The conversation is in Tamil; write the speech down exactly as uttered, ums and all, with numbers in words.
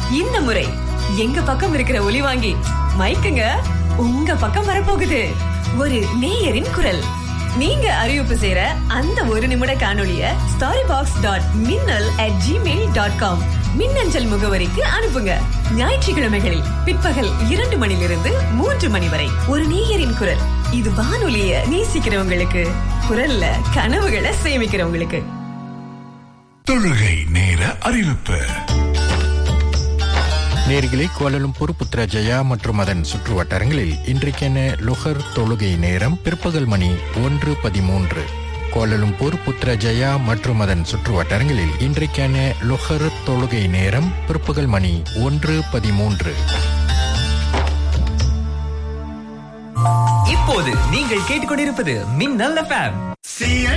இந்த முறை எங்க பக்கம் இருக்கிற ஒலி வாங்கி மைக்குங்க உங்க பக்கம் வரப்போகுது. ஒரு நேயரின் குரல். நீங்க அறிவிப்பு செய்யற அந்த ஒரு நிமிட காணொளிய ஸ்டாரி பாக்ஸ் டாட் மின்னல் அட் ஜிமெயில் டாட் காம் மின்னஞ்சல் முகவரிக்கு அனுப்புங்க. ஞாயிற்றுக்கிழமைகளில் பிற்பகல் இரண்டு மணிலிருந்து மூன்று மணி வரை ஒரு நேயரின் குரல். இது வானொலிய நேசிக்கிறவங்களுக்கு, குரல்ல கனவுகளை சேமிக்கிறவங்களுக்கு. தொழுகை நேர அறிவிப்பு. நேர்களே, கோலாலம்பூர், புத்ராஜயா மற்றும் அதன் சுற்று வட்டாரங்களில் இன்றைக்கான லுஹர் தொழுகை நேரம் பிற்பகல் மணி ஒன்று பதிமூன்று. கோலாலம்பூர், புத்ராஜயா மற்றும் அதன் சுற்று வட்டாரங்களில் இன்றைக்கான லுஹர் தொழுகை நேரம் பிற்பகல் மணி ஒன்று பதிமூன்று. இப்போது நீங்கள் கேட்டுக்கொண்டிருப்பது மின்னல் எஃப்எம்.